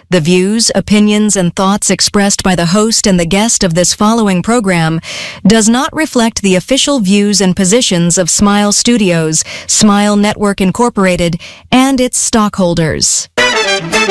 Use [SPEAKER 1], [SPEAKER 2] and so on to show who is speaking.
[SPEAKER 1] The views, opinions, and thoughts expressed by the host and the guest of this following program does not reflect the official views and positions of Smile Studios, Smile Network Incorporated, and its stockholders.